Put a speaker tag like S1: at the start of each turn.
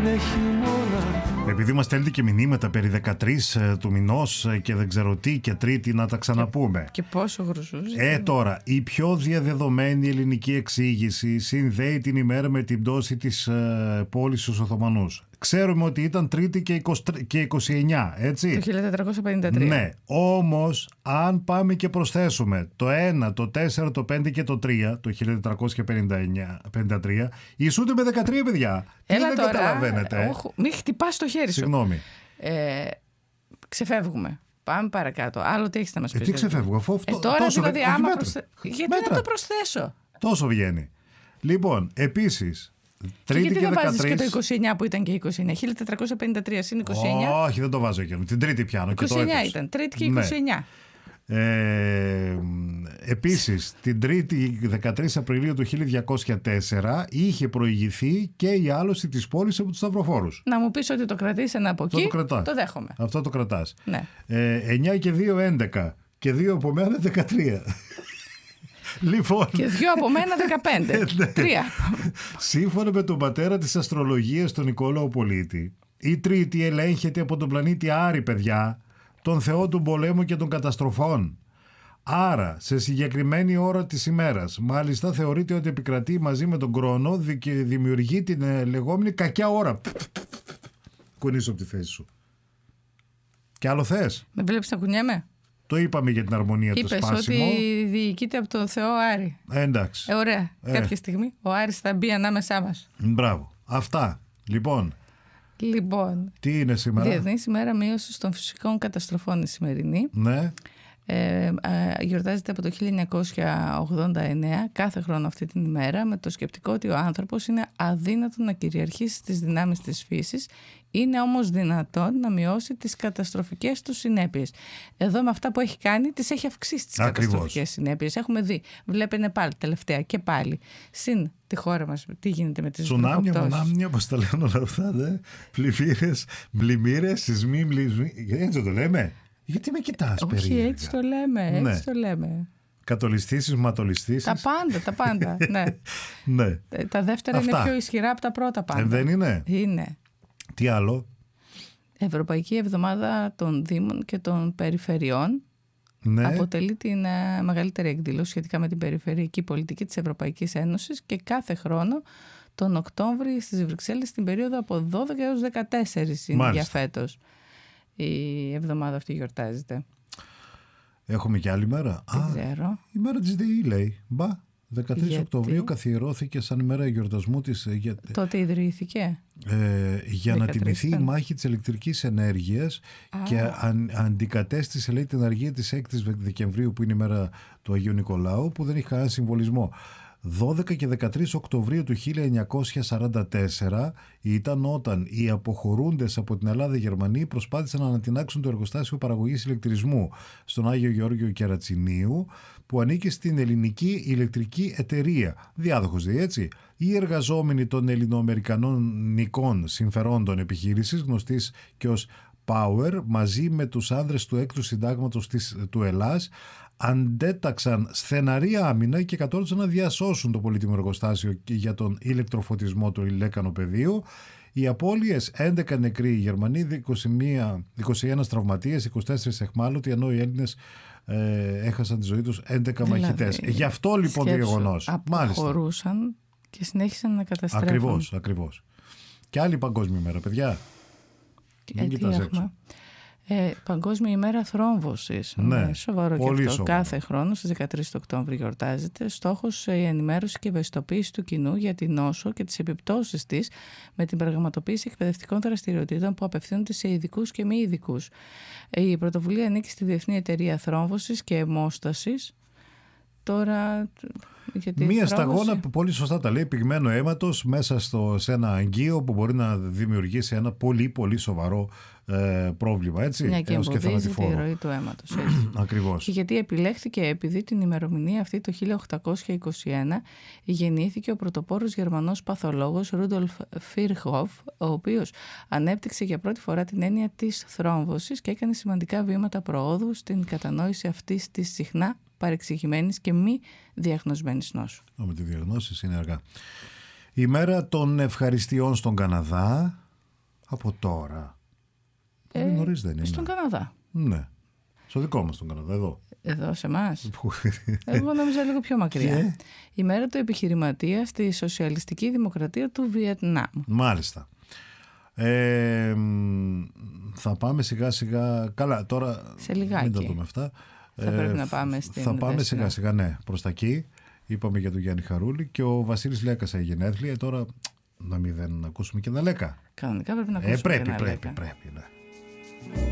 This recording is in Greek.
S1: είναι χειμώνα.
S2: Επειδή μας στέλνετε και μηνύματα περί 13 του μηνός και δεν ξέρω τι και Τρίτη να τα ξαναπούμε.
S3: Και πόσο γρουσούς.
S2: Τώρα, η πιο διαδεδομένη ελληνική εξήγηση συνδέει την ημέρα με την πτώση της πόλης στους Οθωμανούς. Ξέρουμε ότι ήταν Τρίτη και 29, έτσι.
S3: Το 1453.
S2: Ναι, όμως αν πάμε και προσθέσουμε το 1, το 4, το 5 και το 3, το 1453, ισούται με 13, παιδιά.
S3: Έλα
S2: δεν
S3: τώρα,
S2: καταλαβαίνετε.
S3: Μην χτυπάς το χέρι σου.
S2: Συγγνώμη.
S3: Ξεφεύγουμε. Πάμε παρακάτω. Άλλο τι έχεις να μας πεις.
S2: Τι ξεφεύγω, αφού αυτό
S3: τώρα
S2: τόσο
S3: δηλαδή,
S2: όχι,
S3: άμα
S2: μέτρα.
S3: Γιατί
S2: Μέτρα.
S3: να το προσθέσω.
S2: Τόσο βγαίνει. Λοιπόν, επίσης, Τρίτη
S3: γιατί
S2: και
S3: δεν
S2: 13.
S3: βάζεις και το 29 που ήταν και 29. 1453 συν 29.
S2: Όχι, δεν το βάζω εκείνο. Την Τρίτη πιάνω.
S3: 29
S2: και το έτος.
S3: ήταν. Τρίτη και 29.
S2: Επίσης, την Τρίτη 13 Απριλίου του 1204 είχε προηγηθεί και η άλωση της πόλης από τους Σταυροφόρους.
S3: Να μου πεις ότι το κρατήσανε από εκεί, το δέχομαι.
S2: Αυτό το κρατάς.
S3: Ναι.
S2: 9 και 2, 11. Και 2 από μένα 13. Λοιπόν,
S3: και 2 από μένα 15. 3.
S2: Σύμφωνα με τον πατέρα της αστρολογίας, τον Νικόλαο Πολίτη, η Τρίτη ελέγχεται από τον πλανήτη Άρη, παιδιά, τον θεό του πολέμου και των καταστροφών. Άρα, σε συγκεκριμένη ώρα της ημέρας, μάλιστα θεωρείται ότι επικρατεί μαζί με τον χρόνο και δημιουργεί την λεγόμενη κακιά ώρα. Κουνήσω από τη θέση σου. Και άλλο θες?
S3: Με βλέπεις να κουνιέμαι?
S2: Το είπαμε για την αρμονία του σπάσιμο.
S3: Είπες ότι διοικείται από τον Θεό Άρη.
S2: Εντάξει.
S3: Ωραία. Κάποια στιγμή ο Άρης θα μπει ανάμεσά μας.
S2: Μπράβο. Αυτά. Λοιπόν. Τι είναι σήμερα?
S3: Διεθνής ημέρα μείωσης των φυσικών καταστροφών η σημερινή.
S2: Ναι.
S3: Γιορτάζεται από το 1989 κάθε χρόνο αυτή την ημέρα, με το σκεπτικό ότι ο άνθρωπος είναι αδύνατο να κυριαρχήσει τις δυνάμεις της φύσης, είναι όμως δυνατόν να μειώσει τις καταστροφικές του συνέπειες. Εδώ με αυτά που έχει κάνει τις έχει αυξήσει τις καταστροφικές συνέπειες. Έχουμε δει, βλέπετε πάλι τελευταία και πάλι. Συν τη χώρα μας, τι γίνεται με τις
S2: τσουνάμια, μονάμια, πώς τα λένε όλα αυτά, πλημμύρες, μπλημμύρες, σεισμοί, έτσι το λέμε. Γιατί με κοιτάς περίεργα?
S3: Όχι, έτσι το λέμε, έτσι το λέμε.
S2: Κατολιστήσεις, ματολιστήσεις.
S3: Τα πάντα, ναι.
S2: Ναι.
S3: Τα δεύτερα είναι πιο ισχυρά από τα πρώτα πάντα.
S2: Δεν είναι?
S3: Είναι.
S2: Τι άλλο?
S3: Ευρωπαϊκή Εβδομάδα των Δήμων και των Περιφερειών.
S2: Ναι.
S3: Αποτελεί την μεγαλύτερη εκδήλωση σχετικά με την περιφερειακή πολιτική της Ευρωπαϊκής Ένωσης και κάθε χρόνο τον Οκτώβρη στις Βρυξέλλες στην περίοδο από 12 έως 14 είναι για φέτος. Η εβδομάδα αυτή γιορτάζεται.
S2: Έχουμε και άλλη μέρα?
S3: Δεν ξέρω.
S2: Η μέρα της ΔΕΗ λέει. 13 Οκτωβρίου καθιερώθηκε σαν ημέρα γιορτασμού της.
S3: Τότε ιδρύθηκε.
S2: Για να τιμηθεί η μάχη της ηλεκτρικής ενέργειας και αντικατέστησε, λέει, την αργία της 6ης Δεκεμβρίου, που είναι η μέρα του Αγίου Νικολάου, που δεν έχει κανένα συμβολισμό. 12 και 13 Οκτωβρίου του 1944 ήταν όταν οι αποχωρούντες από την Ελλάδα Γερμανοί προσπάθησαν να ανατινάξουν το εργοστάσιο παραγωγής ηλεκτρισμού στον Άγιο Γεώργιο Κερατσινίου, που ανήκει στην Ελληνική Ηλεκτρική Εταιρεία. Διάδοχος δηλαδή, έτσι. Οι εργαζόμενοι των ελληνοαμερικανικών συμφερόντων επιχείρησης, γνωστής και ως Power, μαζί με τους άνδρες του έκτου συντάγματος του Ελλάς, αντέταξαν στεναρή άμυνα και κατόρθωσαν να διασώσουν το πολύτιμο εργοστάσιο για τον ηλεκτροφωτισμό του Ηλέκανο πεδίου. Οι απώλειες: 11 νεκροί οι Γερμανοί, 21 τραυματίες, 24 εχμάλωτοι, ενώ οι Έλληνες έχασαν τη ζωή τους 11 μαχητές. Γι' αυτό λοιπόν το γεγονός.
S3: Αποχωρούσαν και συνέχισαν να καταστρέφουν.
S2: Ακριβώς. Και άλλη παγκόσμια μέρα, παιδιά. Μην κοιτάς έξω.
S3: Παγκόσμια ημέρα θρόμβωσης.
S2: Ναι,
S3: σοβαρό και αυτό. Σοβαρό. Κάθε χρόνο στις 13 Οκτώβρη γιορτάζεται. Στόχος η ενημέρωση και ευαισθητοποίηση του κοινού για την νόσο και τις επιπτώσεις της, με την πραγματοποίηση εκπαιδευτικών δραστηριοτήτων που απευθύνονται σε ειδικούς και μη ειδικούς. Η πρωτοβουλία ανήκει στη Διεθνή Εταιρεία Θρόμβωσης και Αιμόστασης. Τώρα,
S2: μία σταγόνα που πολύ σωστά τα λέει, πυγμένο αίματος μέσα σε ένα αγγείο που μπορεί να δημιουργήσει ένα πολύ πολύ σοβαρό πρόβλημα, έτσι.
S3: Μια και εμποδίζει τη ροή του αίματος.
S2: Ακριβώς.
S3: Και γιατί επιλέχθηκε? Επειδή την ημερομηνία αυτή το 1821 γεννήθηκε ο πρωτοπόρος Γερμανός παθολόγος Ρούντολφ Φίρχοφ, ο οποίος ανέπτυξε για πρώτη φορά την έννοια της θρόμβωσης και έκανε σημαντικά βήματα προόδου στην κατανόηση αυτής της συχνά παρεξηγημένης και μη διαγνωσμένης νόσου.
S2: Με τη διαγνώση είναι αργά. Η μέρα των ευχαριστειών στον Καναδά. Από τώρα. Πολύ νωρίς δεν είναι?
S3: Στον Καναδά.
S2: Ναι. Στο δικό μας τον Καναδά, εδώ.
S3: Εδώ σε εμάς. Εγώ νόμιζα λίγο πιο μακριά. Η μέρα του επιχειρηματία στη Σοσιαλιστική Δημοκρατία του Βιετνάμ.
S2: Μάλιστα. Θα πάμε σιγά σιγά. Καλά, τώρα
S3: σε λιγάκι.
S2: Μην τα δούμε αυτά.
S3: Θα πρέπει να πάμε στην
S2: Θα πάμε
S3: Δέσποινα.
S2: σιγά σιγά, ναι, προς τα εκεί. Είπαμε για τον Γιάννη Χαρούλη και ο Βασίλης Λέκας έχει γενέθλια. Τώρα να μην δεν ακούσουμε και ένα Λέκα.
S3: Κανονικά πρέπει να ακούσουμε
S2: πρέπει,
S3: και ένα Λέκα.
S2: Πρέπει, ναι.